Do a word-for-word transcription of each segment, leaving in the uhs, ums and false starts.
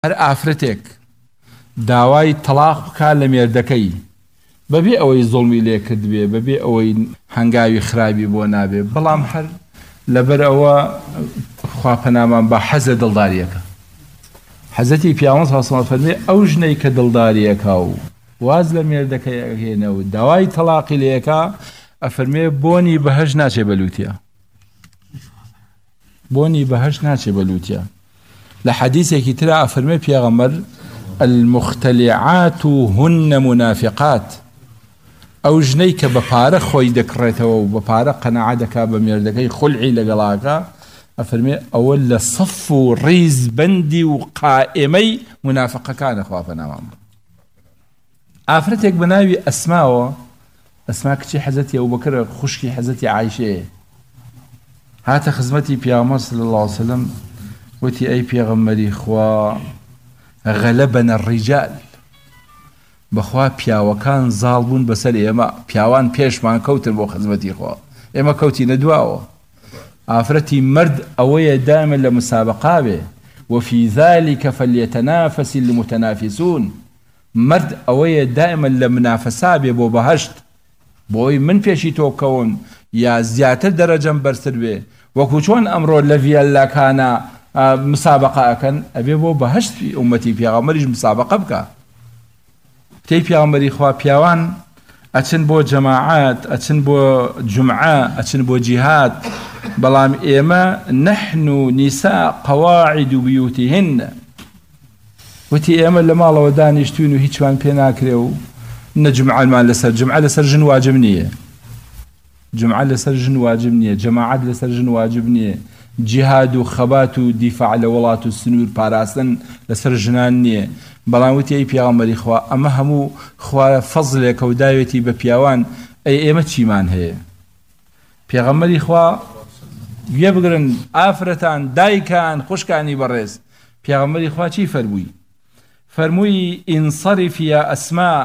هەر ئافرەتێک داوای تەلاق بکات لە مێردەکەی بەبێ ئەوەی زوڵمی لێ کردبێ بەبێ ئەوەی هەنگاوی خراپی بۆ نابێ بەڵام هەر لەبەر ئەوە خواپەنامان بە حەزە دڵداریەکە حەزەتی پیاوەند سەڵڵەهو عەلەیهی وسەڵەم فەرمێ ئەو ژنەی کە دڵداریەکە و واز لە مێردەکەی ئەهێنە و داوای تەلاقی لێەکە ئەفەرمێ بۆنی بەهەشت ناچێ بەلووتیە بۆنی بەهەشت ناچێ بەلووتیە لە حەدیثێکی ترا ئەفەرمێ پێغەمبەر المختلعات هن منافقات ئەو ژنەی کە بە پارە خۆی دەکڕێتەوە و بە پارە قەناعەت دەکات بە مێردەکەی خولعی لەگەڵاکە ئەفەرمێ ئەوە لە سەف و ڕیز بەندی و قائمەی منافقەکانە خواپەنامان بە ئافرەتێک بە ناوی ئەسماوە ئەسما کچی حەزەتی ئەبوبەکر خوشکی حەزەتی عایشەیە هاتە خزمەتی پیامبەر صلی الله علیه وسلم وتی ئەی پێغەمبەری خوا غەلەبەنە الرجال بەخوا پیاوەکان زاڵ بوون بەسەر ئێمە پیاوان پێشمان کەوتن بۆ خزمەتی خوا ئێمە کەوتینە دواوە ئافرەتی مرد ئەوەیە دائما لە مسابقا بێ وفي ذلك فليتنافس المتنافسون مرد ئەوەیە دائما لە منافەسا بێ بۆ بەهەشت بۆی من پێشی تۆ بکەون یا زیاتر دەرەجەم بەرزتر بێ وەکو چۆن ئەمڕۆ لە ڤیەلاکانە مسابقە ئەکەن ئەبێ بۆ بەهەشتی ئومەتی پێغەمبەریش مسابقە بکە تێی پێغەمبەری خوا پیاوان ئەچن بۆ جەماعات ئەچن بۆ جومعە ئەچن بۆ جیهاد بەڵام ئێمە نحن نساء قواعد بيوتهن وتی ئێمە لە ماڵەوە دانیشتوین و هیچوان پێ ناکرێ و نە جومعەمان لەسەر جومعە لەسەر ژن واجب نییە جمعە لەسەر ژن واجب نییە جەماعەت لەسەر ژن واجب نییە جیهاد و خەبات و دیفاع لە وڵات و سنوور پاراستن لەسەر ژنان نییە بەڵام وتی ئەی پێغەمبەری خوا ئەمە هەموو خوا فەزلێکە و داوێتی بە پیاوان ئەی ئێمە چیمان هەیە پێغەمبەری خوا گوێ بگرن ئافرەتان دایکان خوشکانی بەڕێز پێغەمبەری خوا چی فەرمووی فەرمووی ئینصەرفی یا ئەسما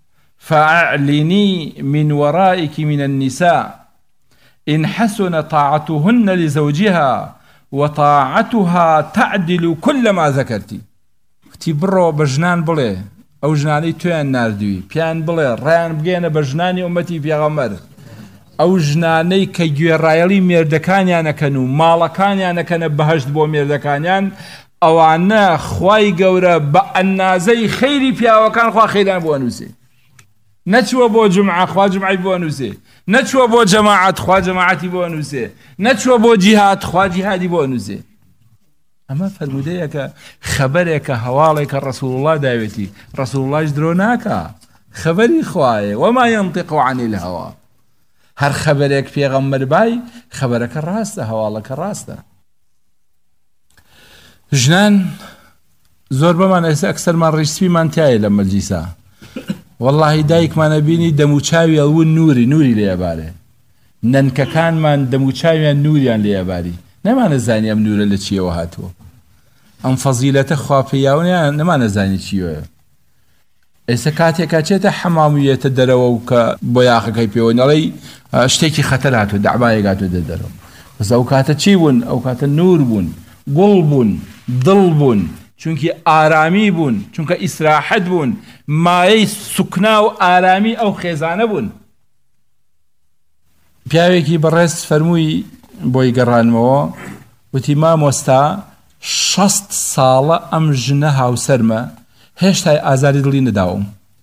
فأعلني من ورائك من النساء إن حسن طاعتهن لزوجها وطاعتها تعدل كل ما ذكرتي تبرو بجنان بلي أو جناني توين ناردوي بيان بلي ريان بغينا بجناني أمتي بيغمر أو جناني كي رايلي ميردكانيان كانوا مالكانيان كان بهجد بو ميردكانيان أو عنا خواي قورا بأنازي خيري بيا وكان خوا خيران بو أنوسي نەچووە بۆ جومعە خوا جومعەی بۆ ئەنووسێ نەچووە بۆ جەماعەت خوا جەماعەتی بۆ ئەنووسێ نەچووە بۆ جیهاد خوا جیهادی بۆ ئەنووسێ ئەمە فەرمودەیەکە خەبەرێکە هەواڵێکە ڕەسوڵڵڵا داوێتی ڕەسوڵڵڵاش درۆ ناکا خەبەری خوایە وما ينطق عن الهوى هەر خەبەرێک پێغەمبەر بای خەبەرەکە ڕاستە هەواڵەکە ڕاستە ژنان زۆر بەمان ئێستا ئەکسەرمان ڕیسپیمان تایە لە مەجلیسا والله دایکمانە بینی دەموچاوی ئەوون نووری نووری لێبارێ نەنکەکانمان دەموچاویان نووریان لێباری نەمانەزانی ئەم نورە لە چیەوە هاتووە ئەم فەزیلەتە خوا پێیاونیان نەمانەزانی چیوەیە ئێستا کاتێکا چێتە حەمامیەتە دەرەوە و کە بۆ یاخەکەی پێوە نەڵێی شتێکی خەتەر هاتووە دەعبایەک هاتووە دەرەوە بەس ئەو کاتە چی بوون ئەو کاتە نور بوون گوڵ بوون دڵ بوون چونکی ئارامی بوون چونکە ئیسراحەت بوون مایەی سوکنا و ئارامی ئەو خێزانە بوون پیاوێکی بەڕێز فەرمووی بۆی گەڕانمەوە وتی مامۆستا شەست ساڵە ئەم ژنە هاوسەرمە هێشتا ئازاری دڵی نەداوم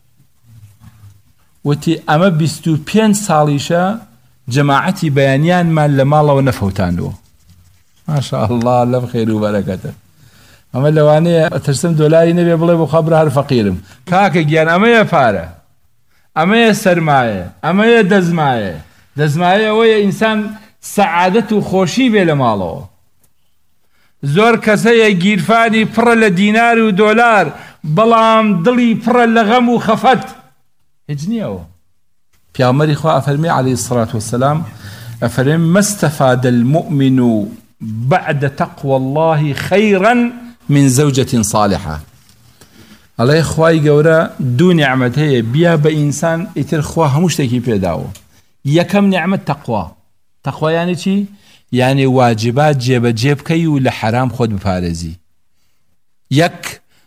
وتی ئەمە بیست و پێنج ساڵیشە جەماعەتی بەیانیانمان لە ماڵەوە نەفەوتاندووە ماشاءالله لەم خێر و بەرەکەتە ئەمە لەوانەیە ئەترسم دۆلاری نەبێ بڵێ بۆ خەبرە هەر فەقیرم کاکە گیان ئەمەیە پارە ئەمەیە سەرمایە ئەمەیە دەزمایە دەزمایە ئەوەیە ئینسان سەعادەت و خۆشی بێ لە ماڵەوە زۆر کەسەیە گیرفانی پڕە لە دینار و دۆلار بەڵام دڵی پڕە لە غەم و خەفەت هیچ نییەوە پیامبەری خوا ئەفەرمێ عەلەیهی السەڵات وەسەلام ئەفەرمێ ما استفاد المؤمن بعد تقوى الله خيرا من زوجة صالحة الله خواي گەورە دوو نعمت هەیە بیا بە ئینسان ئیتر خوا هەموو شتێکی پێداوە یەکەم نعمت تەقوا تەقوا یعنی چی یعنی واجبات جێبەجێ بکەی و لە حرام خۆت بپارێزی یەک